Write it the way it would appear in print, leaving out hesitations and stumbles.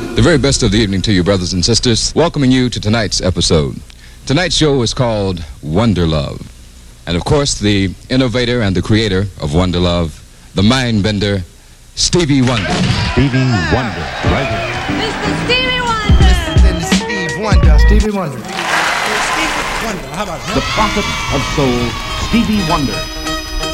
The very best of the evening to you, brothers and sisters. Welcoming you to tonight's episode. Tonight's show is called Wonder Love. And of course, the innovator and the creator of Wonder Love, the mind bender, Stevie Wonder. Stevie Wonder, right here. Mr. Stevie Wonder! Mr. Steve Wonder. Stevie Wonder. Stevie Wonder, how about him? The prophet of soul, Stevie Wonder.